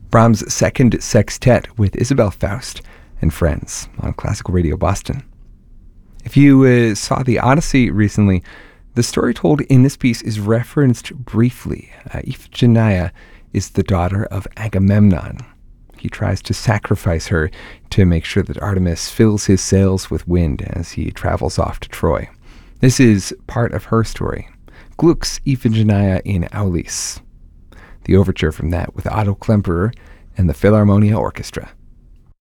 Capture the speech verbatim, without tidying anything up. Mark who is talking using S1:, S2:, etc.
S1: Brahms' Second Sextet with Isabel Faust and Friends on Classical Radio Boston. If you uh, saw the Odyssey recently, the story told in this piece is referenced briefly. Uh, Iphigenia is the daughter of Agamemnon. He tries to sacrifice her to make sure that Artemis fills his sails with wind as he travels off to Troy. This is part of her story. Gluck's Iphigenia in Aulis. The overture from that with Otto Klemperer and the Philharmonia Orchestra.